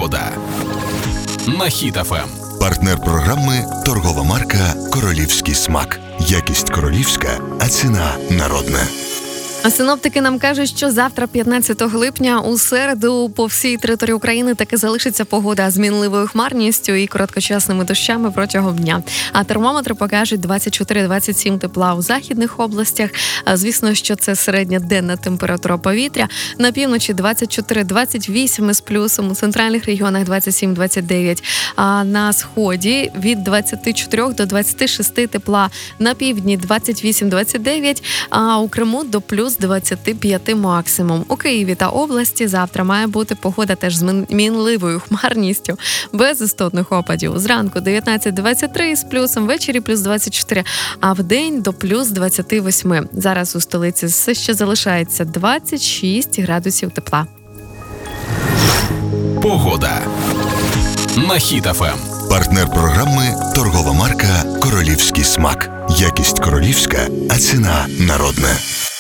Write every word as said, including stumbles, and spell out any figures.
Погода на Хіт еф ем. Партнер програми – торгова марка «Королівський смак». Якість королівська, а ціна народна. А синоптики нам кажуть, що завтра, п'ятнадцятого липня, у середу по всій території України таки залишиться погода з мінливою хмарністю і короткочасними дощами протягом дня. А термометри покажуть двадцять чотири - двадцять сім тепла у західних областях. Звісно, що це середня денна температура повітря. На півночі двадцять чотири - двадцять вісім з плюсом, у центральних регіонах двадцять сім - двадцять дев'ять. А на сході від двадцять чотири до двадцять шість тепла, на півдні двадцять вісім - двадцять дев'ять, а у Криму до плюс двадцять п'ять максимум. У Києві та області завтра має бути погода теж з мінливою хмарністю, без істотних опадів. Зранку дев'ятнадцять - двадцять три з плюсом, ввечері плюс двадцять чотири, а в день до плюс двадцять вісім. Зараз у столиці все ще залишається двадцять шість градусів тепла. Погода на Хіт еф ем. Партнер програми – торгова марка «Королівський смак». Якість королівська, а ціна народна.